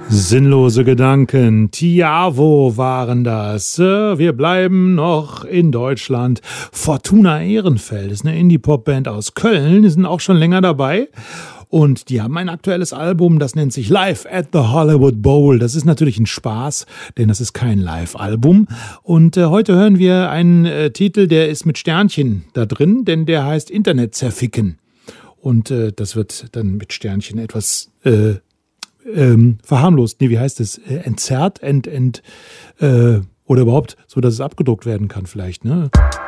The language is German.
Sinnlose Gedanken, Tiavo waren das. Wir bleiben noch in Deutschland. Fortuna Ehrenfeld ist eine Indie-Pop-Band aus Köln, die sind auch schon länger dabei. Und die haben ein aktuelles Album, das nennt sich Live at the Hollywood Bowl. Das ist natürlich ein Spaß, denn das ist kein Live-Album. Und heute hören wir einen Titel, der ist mit Sternchen da drin, denn der heißt Internet zerficken. Und das wird dann mit Sternchen etwas verharmlost. Nee, wie heißt es? Entzerrt, oder überhaupt so, dass es abgedruckt werden kann vielleicht, ne?